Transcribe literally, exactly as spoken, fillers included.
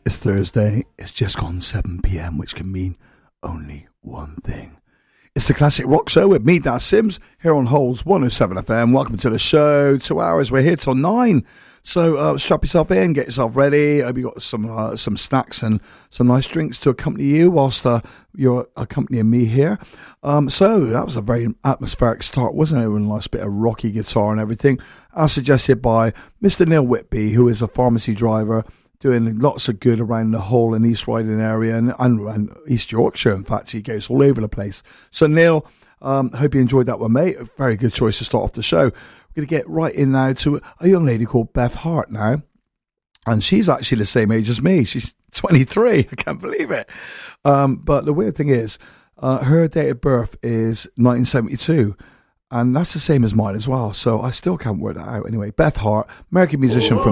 It's Thursday. It's just gone seven p.m, which can mean only one thing. It's the Classic Rock Show with me, Daz Sims, here on Holes one oh seven F M. Welcome to the show. Two hours. We're here till nine. So uh, strap yourself in, get yourself ready. I hope you got some uh, some snacks and some nice drinks to accompany you whilst uh, you're accompanying me here. Um, so that was a very atmospheric start, wasn't it? With a nice bit of rocky guitar and everything, as suggested by Mister Neil Whitby, who is a pharmacy driver, doing lots of good around the Hull and East Riding area and, and, and East Yorkshire. In fact, he goes all over the place. So, Neil, um, hope you enjoyed that one, mate. A very good choice to start off the show. We're going to get right in now to a young lady called Beth Hart now. And she's actually the same age as me. She's twenty-three. I can't believe it. Um, but the weird thing is, uh, her date of birth is nineteen seventy-two. And that's the same as mine as well. So I still can't work that out. Anyway, Beth Hart, American musician from